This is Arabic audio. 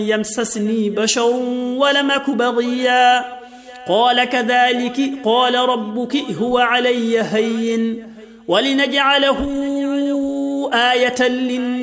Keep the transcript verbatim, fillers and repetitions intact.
يمسسني بشر ولم أك بغيا قال كذلك قال ربك هو علي هين ولنجعله آية للناس